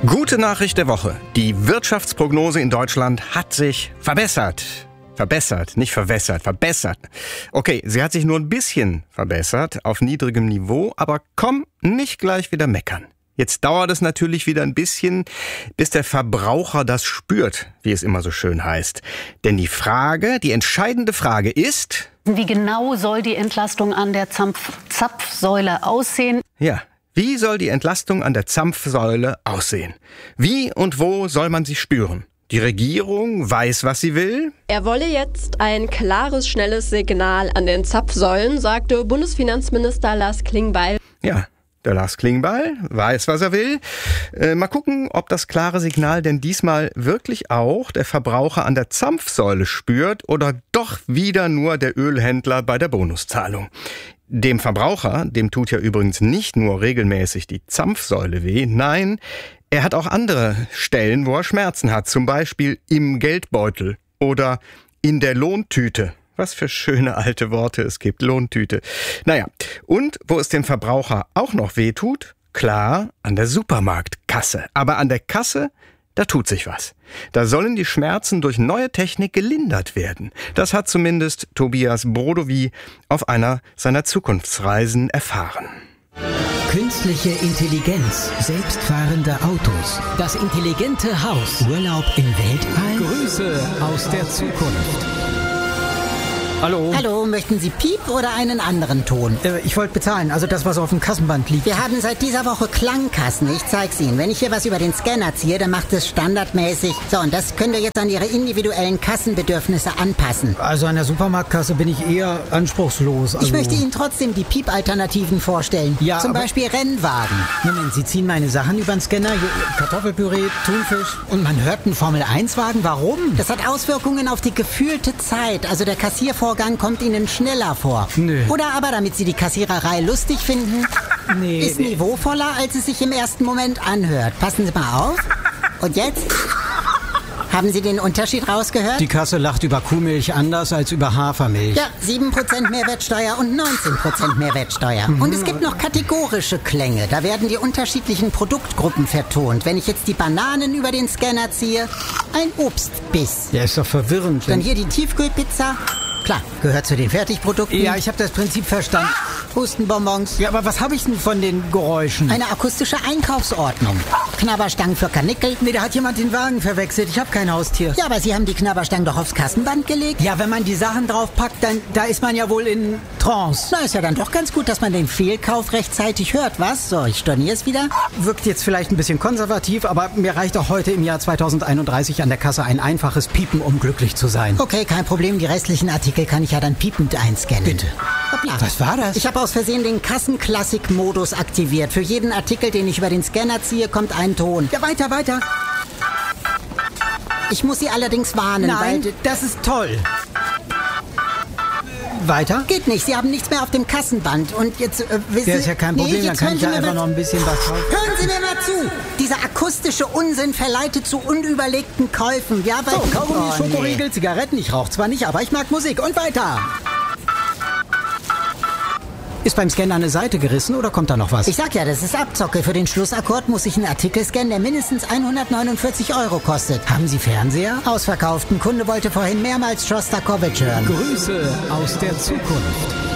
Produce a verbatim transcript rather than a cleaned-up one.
Gute Nachricht der Woche. Die Wirtschaftsprognose in Deutschland hat sich verbessert. Verbessert, nicht verwässert, verbessert. Okay, sie hat sich nur ein bisschen verbessert, auf niedrigem Niveau, aber komm, nicht gleich wieder meckern. Jetzt dauert es natürlich wieder ein bisschen, bis der Verbraucher das spürt, wie es immer so schön heißt. Denn die Frage, die entscheidende Frage ist... Wie genau soll die Entlastung an der Zapf- Zapfsäule aussehen? Ja, wie soll die Entlastung an der Zapfsäule aussehen? Wie und wo soll man sie spüren? Die Regierung weiß, was sie will. Er wolle jetzt ein klares, schnelles Signal an den Zapfsäulen, sagte Bundesfinanzminister Lars Klingbeil. Ja, der Lars Klingbeil weiß, was er will. Äh, mal gucken, ob das klare Signal denn diesmal wirklich auch der Verbraucher an der Zapfsäule spürt oder doch wieder nur der Ölhändler bei der Bonuszahlung. Dem Verbraucher, dem tut ja übrigens nicht nur regelmäßig die Zapfsäule weh, nein, er hat auch andere Stellen, wo er Schmerzen hat, zum Beispiel im Geldbeutel oder in der Lohntüte. Was für schöne alte Worte es gibt, Lohntüte. Naja, und wo es dem Verbraucher auch noch weh tut, klar, an der Supermarktkasse. Aber an der Kasse, da tut sich was. Da sollen die Schmerzen durch neue Technik gelindert werden. Das hat zumindest Tobias Brodowy auf einer seiner Zukunftsreisen erfahren. Künstliche Intelligenz, selbstfahrende Autos, das intelligente Haus, Urlaub im Weltall. Grüße aus der Zukunft. Hallo. Hallo, möchten Sie Piep oder einen anderen Ton? Äh, ich wollte bezahlen, also das, was auf dem Kassenband liegt. Wir haben seit dieser Woche Klangkassen. Ich zeig's Ihnen. Wenn ich hier was über den Scanner ziehe, dann macht es standardmäßig. So, und das können wir jetzt an Ihre individuellen Kassenbedürfnisse anpassen. Also an der Supermarktkasse bin ich eher anspruchslos. Also ich möchte Ihnen trotzdem die Piep-Alternativen vorstellen. Ja, Zum aber- Beispiel Rennwagen. Moment, Sie ziehen meine Sachen über den Scanner, hier, Kartoffelpüree, Thunfisch und man hört einen Formel eins Wagen. Warum? Das hat Auswirkungen auf die gefühlte Zeit. Also der Kassiervorgang kommt Ihnen schneller vor. Nö. Oder aber, damit Sie die Kassiererei lustig finden, Nee. ist niveauvoller, als es sich im ersten Moment anhört. Passen Sie mal auf. Und jetzt? Haben Sie den Unterschied rausgehört? Die Kasse lacht über Kuhmilch anders als über Hafermilch. Ja, sieben Prozent Mehrwertsteuer und neunzehn Prozent Mehrwertsteuer. Mhm. Und es gibt noch kategorische Klänge. Da werden die unterschiedlichen Produktgruppen vertont. Wenn ich jetzt die Bananen über den Scanner ziehe, ein Obstbiss. Ja, ist doch verwirrend. Dann hier die Tiefkühlpizza. Klar, gehört zu den Fertigprodukten. Ja, ich habe das Prinzip verstanden. Hustenbonbons. Ja, aber was habe ich denn von den Geräuschen? Eine akustische Einkaufsordnung. Knabberstangen für Karnickel. Nee, da hat jemand den Wagen verwechselt. Ich habe kein Haustier. Ja, aber Sie haben die Knabberstangen doch aufs Kassenband gelegt. Ja, wenn man die Sachen draufpackt, dann da ist man ja wohl in Trance. Na, ist ja dann doch ganz gut, dass man den Fehlkauf rechtzeitig hört, was? So, ich storniere es wieder. Wirkt jetzt vielleicht ein bisschen konservativ, aber mir reicht auch heute im Jahr zweitausendeinunddreißig an der Kasse ein einfaches Piepen, um glücklich zu sein. Okay, kein Problem. Die restlichen Artikel kann ich ja dann piepend einscannen. Bitte. Hoppla. Was war das? Ich habe aus Versehen den Kassenklassik-Modus aktiviert. Für jeden Artikel, den ich über den Scanner ziehe, kommt ein Ton. Ja, weiter, weiter. Ich muss Sie allerdings warnen, Nein, weil... das ist toll. Weiter? Geht nicht, Sie haben nichts mehr auf dem Kassenband. Und jetzt äh, wissen Ja, ist ja kein Nee, Problem, dann jetzt kann hören ich Sie ja mir einfach mal- noch ein bisschen was drauf. Hören Sie mir mal zu! Dieser akustische Unsinn verleitet zu unüberlegten Käufen. Ja, weil... So, Kaugummi, Oh, Schokoriegel, Zigaretten. Ich rauche zwar nicht, aber ich mag Musik. Und weiter. Ist beim Scanner eine Seite gerissen oder kommt da noch was? Ich sag ja, das ist Abzocke. Für den Schlussakkord muss ich einen Artikel scannen, der mindestens hundertneunundvierzig Euro kostet. Haben Sie Fernseher? Ausverkauft. Ein Kunde wollte vorhin mehrmals Shostakovich hören. Grüße aus der Zukunft.